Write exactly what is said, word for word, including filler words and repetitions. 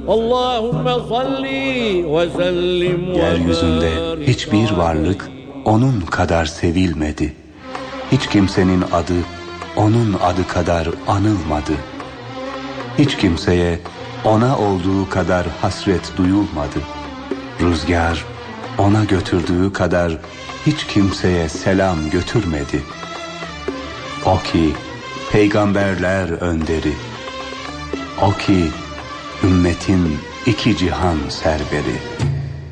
Allahümme salli ve sellim. Yeryüzünde hiçbir varlık onun kadar sevilmedi. Hiç kimsenin adı onun adı kadar anılmadı. Hiç kimseye ona olduğu kadar hasret duyulmadı. Rüzgar ona götürdüğü kadar hiç kimseye selam götürmedi. O ki peygamberler önderi, o ki ümmetin iki cihan serveri.